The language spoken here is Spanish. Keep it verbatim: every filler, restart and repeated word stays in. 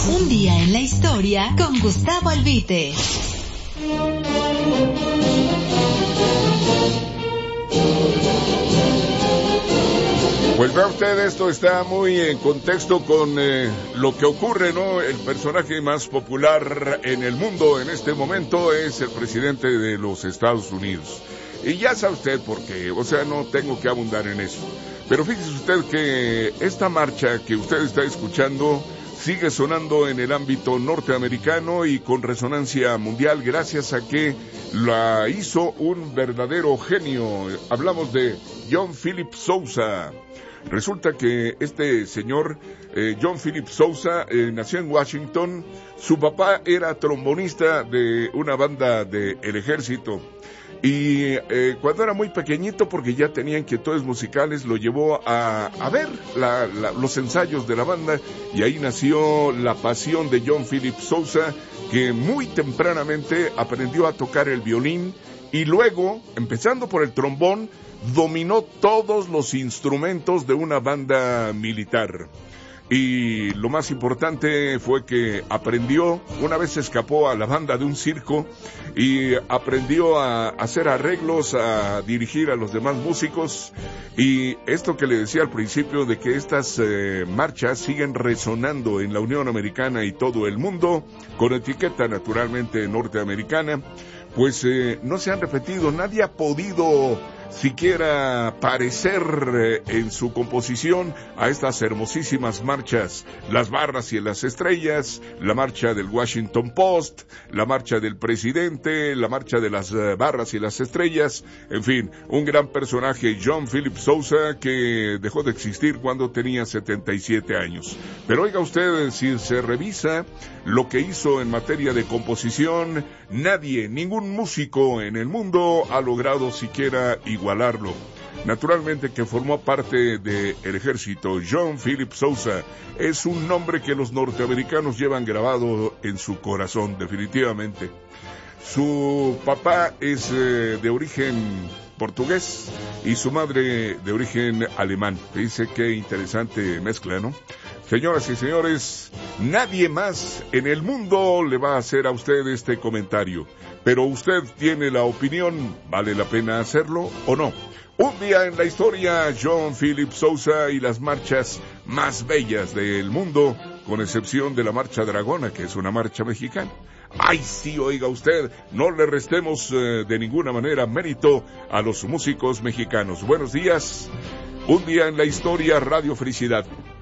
Un día en la historia con Gustavo Albite. Pues vea usted, esto está muy en contexto con eh, lo que ocurre, ¿no? El personaje más popular en el mundo en este momento es el presidente de los Estados Unidos. Y ya sabe usted por qué, o sea, no tengo que abundar en eso. Pero fíjese usted que esta marcha que usted está escuchando sigue sonando en el ámbito norteamericano y con resonancia mundial gracias a que la hizo un verdadero genio. Hablamos de John Philip Sousa. Resulta que este señor, eh, John Philip Sousa, eh, nació en Washington. Su papá era trombonista de una banda del ejército. Y eh, cuando era muy pequeñito, porque ya tenía inquietudes musicales, lo llevó a, a ver la, la, los ensayos de la banda, y ahí nació la pasión de John Philip Sousa, que muy tempranamente aprendió a tocar el violín, y luego, empezando por el trombón, dominó todos los instrumentos de una banda militar. Y lo más importante fue que aprendió, una vez se escapó a la banda de un circo y aprendió a hacer arreglos, a dirigir a los demás músicos. Y esto que le decía al principio de que estas eh, marchas siguen resonando en la Unión Americana y todo el mundo, con etiqueta naturalmente norteamericana, pues eh, no se han repetido, nadie ha podido siquiera parecer eh, en su composición a estas hermosísimas marchas, las barras y las estrellas, la marcha del Washington Post, la marcha del presidente, la marcha de las eh, barras y las estrellas, en fin, un gran personaje, John Philip Sousa, que dejó de existir cuando tenía setenta y siete años. Pero oiga usted, si se revisa lo que hizo en materia de composición, nadie, ningún músico en el mundo ha logrado siquiera igualarlo. Naturalmente que formó parte del ejército. John Philip Sousa es un nombre que los norteamericanos llevan grabado en su corazón, definitivamente. Su papá es eh, de origen portugués y su madre de origen alemán. Dice qué interesante mezcla, ¿no? Señoras y señores, nadie más en el mundo le va a hacer a usted este comentario, pero usted tiene la opinión, ¿vale la pena hacerlo o no? Un día en la historia, John Philip Sousa y las marchas más bellas del mundo, con excepción de la marcha Dragona, que es una marcha mexicana. ¡Ay, sí, oiga usted! No le restemos eh, de ninguna manera mérito a los músicos mexicanos. Buenos días, un día en la historia, Radio Felicidad.